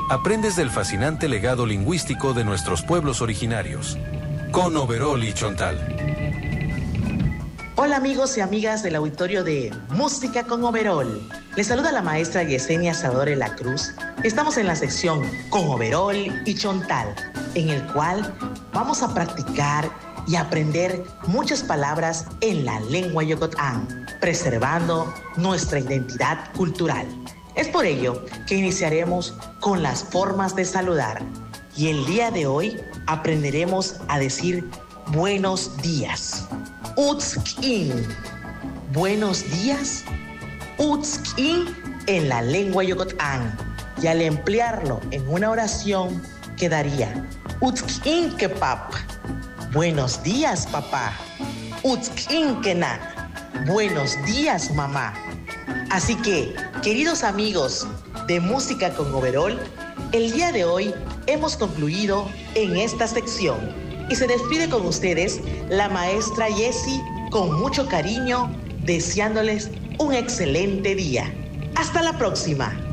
aprendes del fascinante legado lingüístico de nuestros pueblos originarios. Con Overol y Chontal. Hola amigos y amigas del auditorio de Música con Overol. Les saluda la maestra Yesenia Sadore La Cruz. Estamos en la sección Con Overol y Chontal, en el cual vamos a practicar y aprender muchas palabras en la lengua yocotán, preservando nuestra identidad cultural. Es por ello que iniciaremos con las formas de saludar. Y el día de hoy aprenderemos a decir buenos días. Utskin. Buenos días. Utskin en la lengua yocotán. Y al emplearlo en una oración quedaría Utskin kepap. Buenos días, papá. Utskin kenak. Buenos días, mamá. Así que, queridos amigos de Música con Overol, el día de hoy hemos concluido en esta sección y se despide con ustedes la maestra Jessie con mucho cariño, deseándoles un excelente día. Hasta la próxima.